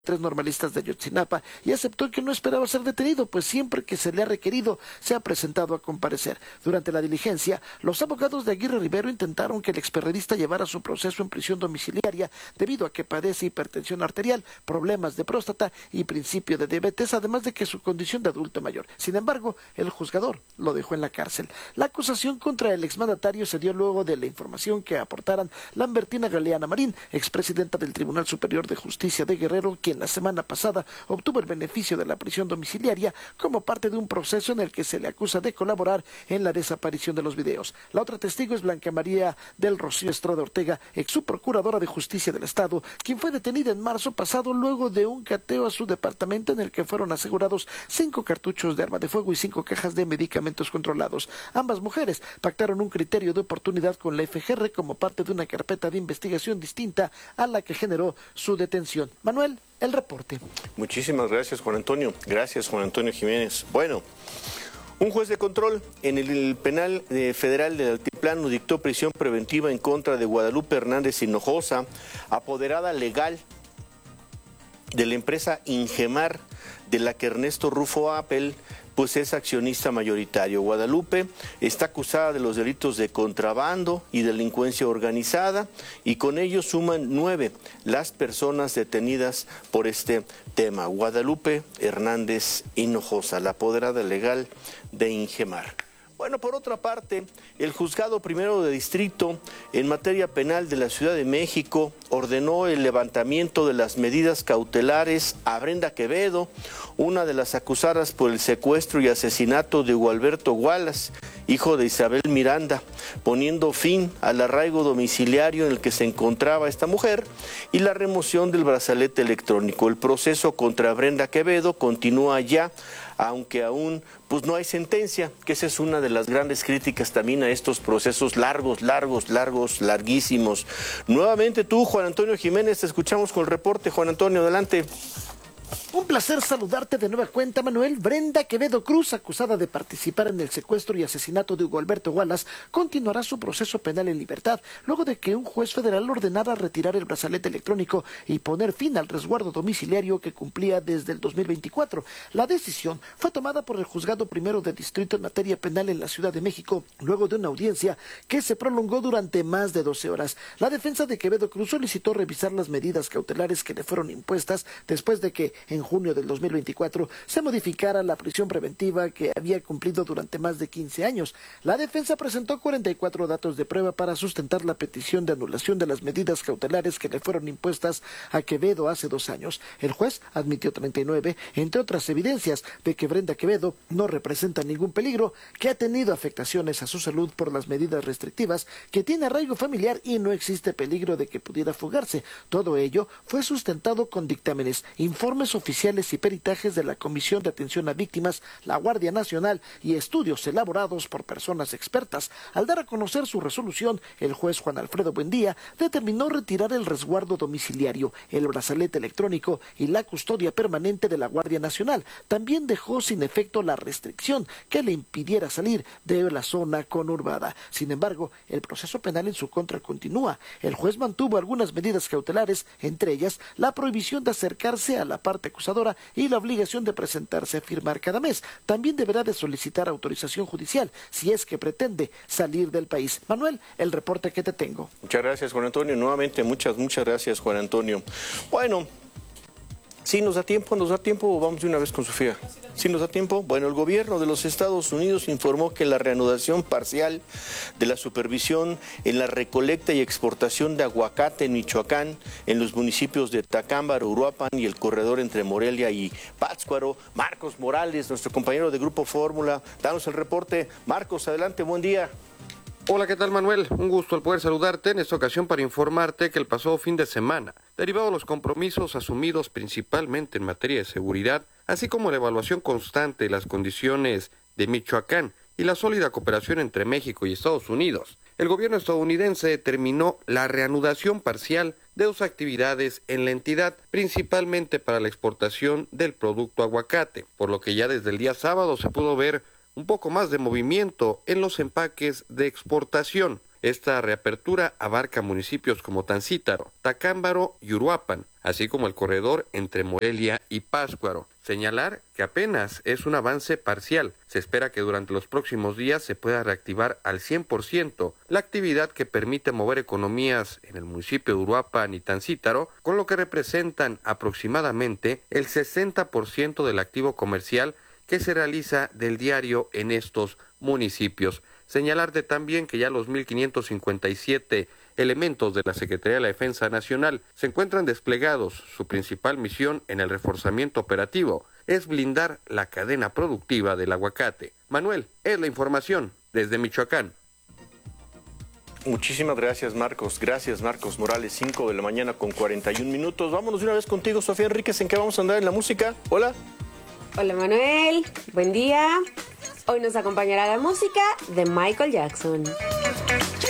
tres normalistas de Ayotzinapa y aceptó que no esperaba ser detenido, pues siempre que se le ha requerido se ha presentado a comparecer. Durante la diligencia, los abogados de Aguirre Rivero intentaron que el experredista llevara su proceso en prisión domiciliaria debido a que padece hipertensión arterial, problemas de próstata y principio de diabetes, además de que su condición de adulto mayor. Sin embargo, el juzgador lo dejó en la cárcel. La acusación contra el exmandatario se dio luego de la información que aportaran Lambertina Galeana Marín, expresidenta del Tribunal Superior de Justicia de Guerrero, quien la semana pasada obtuvo el beneficio de la prisión domiciliaria como parte de un proceso en el que se le acusa de colaborar en la desaparición de los videos. La otra testigo es Blanca María del Rocío Estrada Ortega, ex subprocuradora de Justicia del Estado, quien fue detenida en marzo pasado luego de un cateo a su departamento en el que fueron asegurados 5 cartuchos de arma de fuego y 5 cajas de medicamentos controlados. Ambas mujeres pactaron un criterio de oportunidad con la FGR como parte de una carpeta de investigación distinta a la que generó su detención. Manuel, el reporte. Muchísimas gracias, Juan Antonio. Gracias, Juan Antonio Jiménez. Bueno, un juez de control en el penal federal del Altiplano dictó prisión preventiva en contra de Guadalupe Hernández Hinojosa, apoderada legal de la empresa Ingemar, de la que Ernesto Rufo Apel pues es accionista mayoritario. Guadalupe está acusada de los delitos de contrabando y delincuencia organizada y con ello suman 9 las personas detenidas por este tema. Guadalupe Hernández Hinojosa, la apoderada legal de Ingemar. Bueno, por otra parte, el juzgado primero de distrito en materia penal de la Ciudad de México ordenó el levantamiento de las medidas cautelares a Brenda Quevedo, una de las acusadas por el secuestro y asesinato de Hugo Alberto Wallace, hijo de Isabel Miranda, poniendo fin al arraigo domiciliario en el que se encontraba esta mujer y la remoción del brazalete electrónico. El proceso contra Brenda Quevedo continúa ya, aunque aún pues no hay sentencia, que esa es una de las grandes críticas también a estos procesos larguísimos. Nuevamente tú, Juan Antonio Jiménez, te escuchamos con el reporte. Juan Antonio, adelante. Un placer saludarte de nueva cuenta, Manuel. Brenda Quevedo Cruz, acusada de participar en el secuestro y asesinato de Hugo Alberto Wallace, continuará su proceso penal en libertad, luego de que un juez federal ordenara retirar el brazalete electrónico y poner fin al resguardo domiciliario que cumplía desde el 2024. La decisión fue tomada por el juzgado primero de distrito en materia penal en la Ciudad de México, luego de una audiencia que se prolongó durante más de 12 horas. La defensa de Quevedo Cruz solicitó revisar las medidas cautelares que le fueron impuestas después de que en junio del 2024 se modificara la prisión preventiva que había cumplido durante más de 15 años. La defensa presentó 44 datos de prueba para sustentar la petición de anulación de las medidas cautelares que le fueron impuestas a Quevedo hace 2 años. El juez admitió 39, entre otras evidencias de que Brenda Quevedo no representa ningún peligro, que ha tenido afectaciones a su salud por las medidas restrictivas, que tiene arraigo familiar y no existe peligro de que pudiera fugarse. Todo ello fue sustentado con dictámenes, informes oficiales y peritajes de la Comisión de Atención a Víctimas, la Guardia Nacional y estudios elaborados por personas expertas. Al dar a conocer su resolución, el juez Juan Alfredo Buendía determinó retirar el resguardo domiciliario, el brazalete electrónico y la custodia permanente de la Guardia Nacional. También dejó sin efecto la restricción que le impidiera salir de la zona conurbada. Sin embargo, el proceso penal en su contra continúa. El juez mantuvo algunas medidas cautelares, entre ellas la prohibición de acercarse a la parte acusadora y la obligación de presentarse a firmar cada mes. También deberá de solicitar autorización judicial si es que pretende salir del país. Manuel, el reporte que te tengo. Muchas gracias, Juan Antonio. Nuevamente, muchas gracias, Juan Antonio. Bueno, ¿sí nos da tiempo o vamos de una vez con Sofía? ¿Sí nos da tiempo? Bueno, el gobierno de los Estados Unidos informó que la reanudación parcial de la supervisión en la recolecta y exportación de aguacate en Michoacán, en los municipios de Tacámbaro, Uruapan y el corredor entre Morelia y Pátzcuaro. Marcos Morales, nuestro compañero de Grupo Fórmula, danos el reporte. Marcos, adelante, buen día. Hola, ¿qué tal, Manuel? Un gusto el poder saludarte en esta ocasión para informarte que el pasado fin de semana, derivado de los compromisos asumidos principalmente en materia de seguridad, así como la evaluación constante de las condiciones de Michoacán y la sólida cooperación entre México y Estados Unidos, el gobierno estadounidense determinó la reanudación parcial de 2 actividades en la entidad, principalmente para la exportación del producto aguacate, por lo que ya desde el día sábado se pudo ver un poco más de movimiento en los empaques de exportación. Esta reapertura abarca municipios como Tancítaro, Tacámbaro y Uruapan, así como el corredor entre Morelia y Pátzcuaro. Señalar que apenas es un avance parcial. Se espera que durante los próximos días se pueda reactivar al 100% la actividad que permite mover economías en el municipio de Uruapan y Tancítaro, con lo que representan aproximadamente el 60% del activo comercial que se realiza del diario en estos municipios. Señalarte también que ya los 1.557 elementos de la Secretaría de la Defensa Nacional se encuentran desplegados. Su principal misión en el reforzamiento operativo es blindar la cadena productiva del aguacate. Manuel, es la información desde Michoacán. Muchísimas gracias, Marcos. Gracias, Marcos Morales. 5 de la mañana con 41 minutos. Vámonos de una vez contigo, Sofía Enríquez. ¿En qué vamos a andar en la música? Hola. Hola, Manuel. Buen día. Hoy nos acompañará la música de Michael Jackson.